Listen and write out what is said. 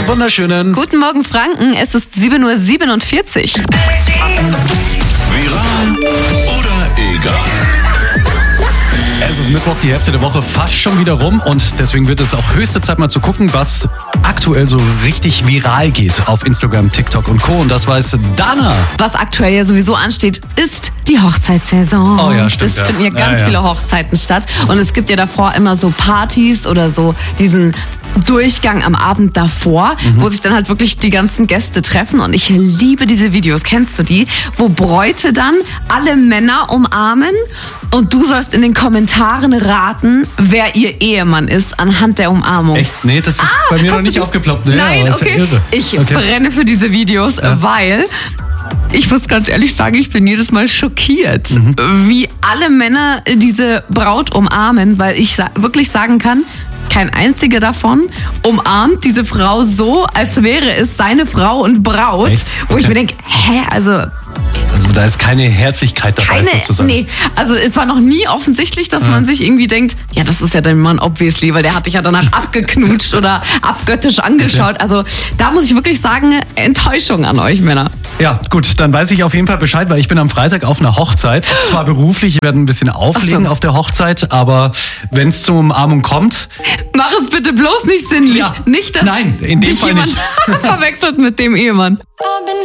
Einen wunderschönen Guten Morgen, Franken. Es ist 7:47 Uhr. Viral oder egal? Es ist Mittwoch, die Hälfte der Woche fast schon wieder rum und deswegen wird es auch höchste Zeit mal zu gucken, was aktuell so richtig viral geht auf Instagram, TikTok und Co. Und das weiß Dana. Was aktuell ja sowieso ansteht, ist die Hochzeitssaison. Oh ja, stimmt. Es finden ja ganz viele Hochzeiten statt und es gibt ja davor immer so Partys oder so diesen Durchgang am Abend davor, wo sich dann halt wirklich die ganzen Gäste treffen und ich liebe diese Videos, kennst du die? Wo Bräute dann alle Männer umarmen und du sollst in den Kommentaren raten, wer ihr Ehemann ist anhand der Umarmung. Echt? Nee, das ist bei mir noch nicht aufgeploppt. Nee, Nein, aber ist okay. Ja irre. Ich brenne für diese Videos, weil ich muss ganz ehrlich sagen, ich bin jedes Mal schockiert, wie alle Männer diese Braut umarmen, weil ich wirklich sagen kann, kein einziger davon umarmt diese Frau so, als wäre es seine Frau und Braut. Echt? Wo ich mir denke, Also da ist keine Herzlichkeit dabei sozusagen. Nee, also es war noch nie offensichtlich, dass man sich irgendwie denkt, ja, das ist ja dein Mann, obviously, weil der hat dich ja danach abgeknutscht oder abgöttisch angeschaut. Also da muss ich wirklich sagen, Enttäuschung an euch Männer. Ja, gut, dann weiß ich auf jeden Fall Bescheid, weil ich bin am Freitag auf einer Hochzeit. Zwar beruflich, ich werde ein bisschen auflegen auf der Hochzeit, aber wenn es zur Umarmung kommt... Mach es bitte bloß nicht sinnlich. Ja. Nicht, dass Nein, in dem dich Fall jemand nicht. verwechselt mit dem Ehemann.